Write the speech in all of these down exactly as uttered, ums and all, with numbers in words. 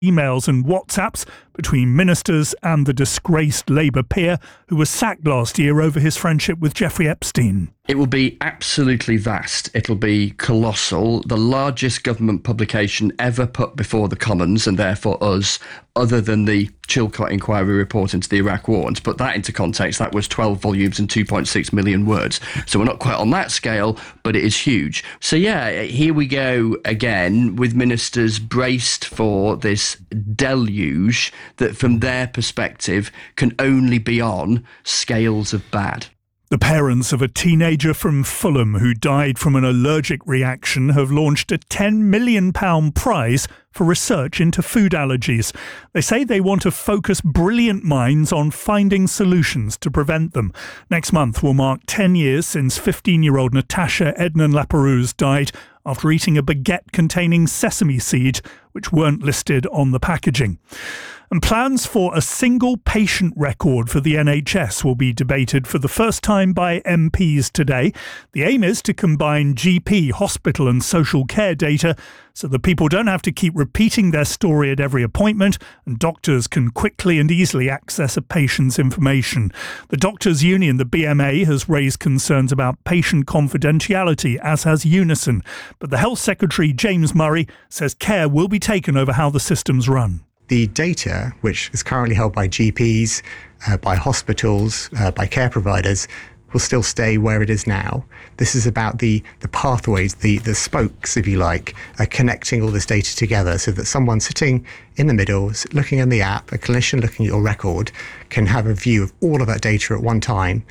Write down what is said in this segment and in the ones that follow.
emails and WhatsApps between ministers and the disgraced Labour peer who was sacked last year over his friendship with Jeffrey Epstein. It will be absolutely vast. It'll be colossal. The largest government publication ever put before the Commons, and therefore us, other than the Chilcot inquiry report into the Iraq War. And to put that into context, that was twelve volumes and two point six million words. So we're not quite on that scale, but it is huge. So yeah, here we go again with ministers braced for this deluge that from their perspective can only be on scales of bad. The parents of a teenager from Fulham who died from an allergic reaction have launched a ten million pounds prize for research into food allergies. They say they want to focus brilliant minds on finding solutions to prevent them. Next month will mark ten years since fifteen-year-old Natasha Ednan-Laperouse died after eating a baguette containing sesame seed, which weren't listed on the packaging. And plans for a single patient record for the N H S will be debated for the first time by M Ps today. The aim is to combine G P, hospital and social care data so that people don't have to keep repeating their story at every appointment and doctors can quickly and easily access a patient's information. The Doctors' Union, the B M A, has raised concerns about patient confidentiality, as has Unison. But the Health Secretary, James Murray, says care will be taken over how the system's run. The data, which is currently held by G Ps, uh, by hospitals, uh, by care providers, will still stay where it is now. This is about the, the pathways, the, the spokes, if you like, uh, connecting all this data together so that someone sitting in the middle, looking in the app, a clinician looking at your record, can have a view of all of that data at one time.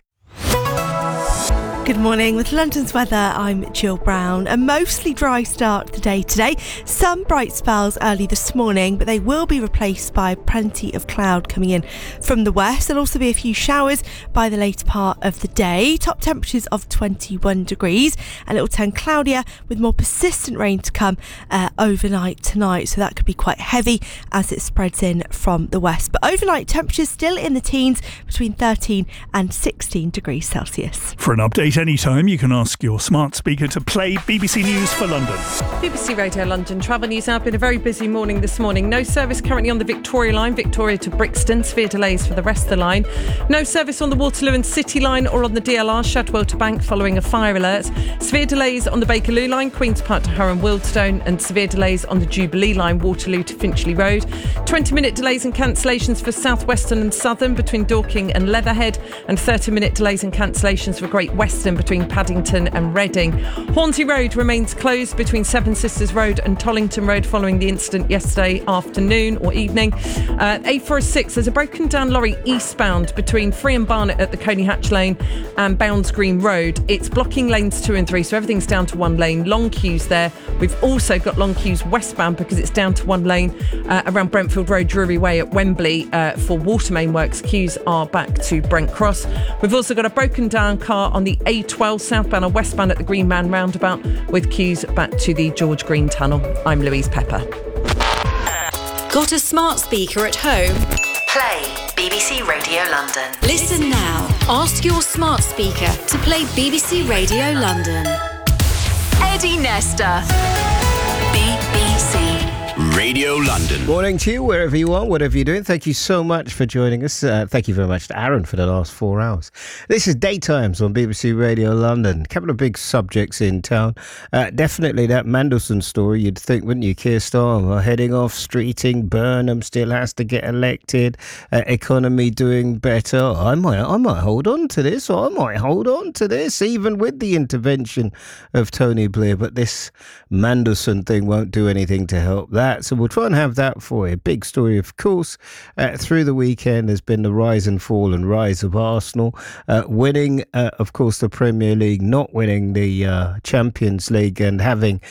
Good morning. With London's weather, I'm Jill Brown. A mostly dry start to the day today. Some bright spells early this morning, but they will be replaced by plenty of cloud coming in from the west. There'll also be a few showers by the later part of the day. Top temperatures of twenty-one degrees, and it will turn cloudier with more persistent rain to come uh, overnight tonight. So that could be quite heavy as it spreads in from the west. But overnight temperatures still in the teens, between thirteen and sixteen degrees Celsius. For an update anytime, you can ask your smart speaker to play B B C News for London. B B C Radio London travel news now. Been a very busy morning this morning. No service currently on the Victoria line, Victoria to Brixton. Severe delays for the rest of the line. No service on the Waterloo and City line or on the D L R Shadwell to Bank following a fire alert. Severe delays on the Bakerloo line, Queen's Park to Harrow and Wealdstone, and severe delays on the Jubilee line, Waterloo to Finchley Road. twenty minute delays and cancellations for South Western and Southern between Dorking and Leatherhead, and thirty minute delays and cancellations for Great Western between Paddington and Reading. Hornsey Road remains closed between Seven Sisters Road and Tollington Road following the incident yesterday afternoon or evening. Uh, A four oh six, there's a broken down lorry eastbound between Free and Barnet at the Coney Hatch Lane and Bounds Green Road. It's blocking lanes two and three, so everything's down to one lane. Long queues there. We've also got long queues westbound because it's down to one lane uh, around Brentfield Road, Drury Way at Wembley uh, for water main works. Queues are back to Brent Cross. We've also got a broken down car on the A twelve southbound and westbound at the Green Man roundabout with queues back to the George Green Tunnel. I'm Louise Pepper. Got a smart speaker at home? Play B B C Radio London. Listen now. Ask your smart speaker to play B B C Radio London. Eddie Nesta. B B C Radio London. Morning to you, wherever you are, whatever you're doing. Thank you so much for joining us. Uh, thank you very much to Aaron for the last four hours. This is Daytimes on B B C Radio London. A couple of big subjects in town. Uh, definitely that Mandelson story, you'd think, wouldn't you? Keir Starmer heading off, streeting. Burnham still has to get elected. Uh, economy doing better. I might, I might hold on to this, or I might hold on to this, even with the intervention of Tony Blair. But this Mandelson thing won't do anything to help that. So we'll try and have that for you. Big story, of course. Uh, through the weekend, there's been the rise and fall and rise of Arsenal. Uh, winning, uh, of course, the Premier League, not winning the uh, Champions League, and having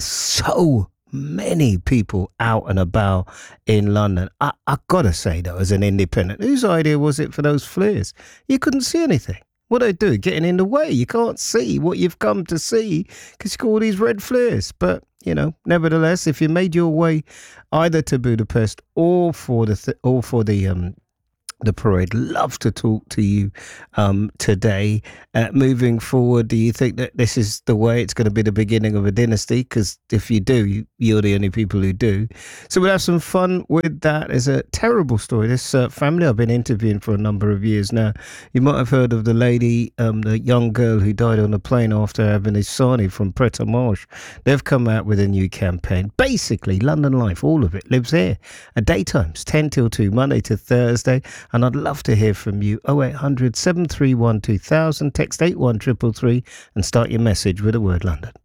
so many people out and about in London. I, I got to say, though, as an independent, whose idea was it for those flares? You couldn't see anything. What do they do? Getting in the way. You can't see what you've come to see because you've got all these red flares. But, you know, nevertheless, if you made your way either to Budapest or for the th- or for the um the parade. Love to talk to you um, today. Uh, moving forward, do you think that this is the way it's going to be the beginning of a dynasty? Because if you do, you, you're the only people who do. So we'll have some fun with that. It's a terrible story. This uh, family I've been interviewing for a number of years now. You might have heard of the lady, um, the young girl who died on a plane after having a sarnie from Pret a Manger. They've come out with a new campaign. Basically, London Life, all of it, lives here. At daytimes, ten till two, Monday to Thursday. And I'd love to hear from you. oh eight hundred, seven three one, two thousand, text eight one three three three and start your message with the word London.